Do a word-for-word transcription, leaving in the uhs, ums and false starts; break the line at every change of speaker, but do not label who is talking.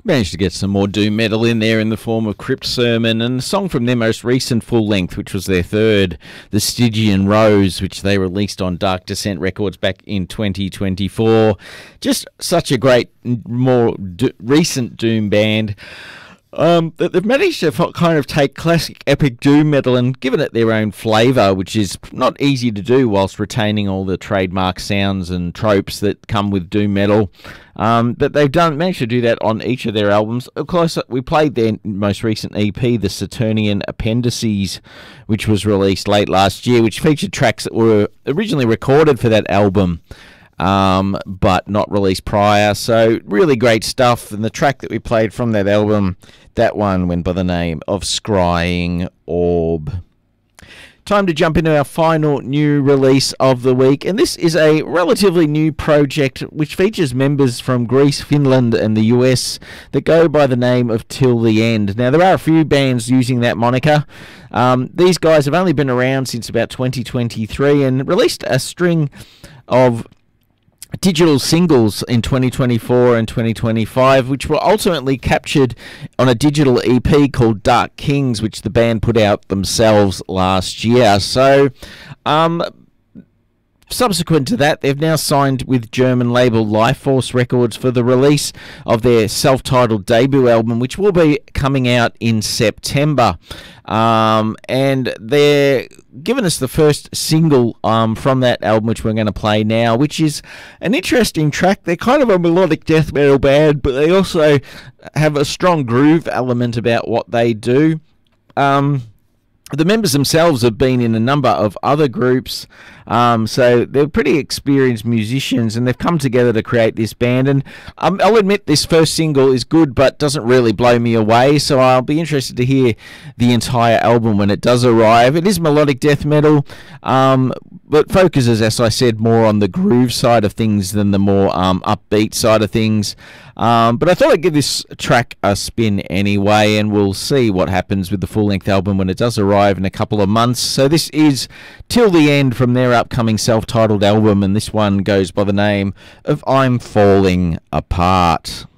Managed to get some more doom metal in there in the form of Crypt Sermon, and a song from their most recent full length, which was their third, The Stygian Rose, which they released on Dark Descent Records back in twenty twenty-four. Just such a great, more do- recent doom band. Um, that they've managed to kind of take classic epic doom metal and given it their own flavour, which is not easy to do whilst retaining all the trademark sounds and tropes that come with doom metal. Um, but they've done managed to do that on each of their albums. Of course, we played their most recent E P, The Saturnian Appendices, which was released late last year, which featured tracks that were originally recorded for that album, um, but not released prior. So really great stuff. And the track that we played from that album, that one went by the name of Scrying Orb. Time to jump into our final new release of the week, and this is a relatively new project which features members from Greece, Finland and the U S that go by the name of Till the End. Now, there are a few bands using that moniker. Um, these guys have only been around since about twenty twenty-three and released a string of digital singles in twenty twenty-four and twenty twenty-five, which were ultimately captured on a digital E P called Dark Kings, which the band put out themselves last year. So, um, subsequent to that, they've now signed with German label Lifeforce Records for the release of their self-titled debut album, which will be coming out in September. Um, and they're giving us the first single um, from that album, which we're going to play now, which is an interesting track. They're kind of a melodic death metal band, but they also have a strong groove element about what they do. Um... The members themselves have been in a number of other groups, um, so they're pretty experienced musicians, and they've come together to create this band. And um, I'll admit this first single is good, but doesn't really blow me away, so I'll be interested to hear the entire album when it does arrive. It is melodic death metal, um, but focuses, as I said, more on the groove side of things than the more um, upbeat side of things. Um, but I thought I'd give this track a spin anyway, and we'll see what happens with the full-length album when it does arrive in a couple of months. So this is Till the End from their upcoming self-titled album, and this one goes by the name of I'm Falling Apart.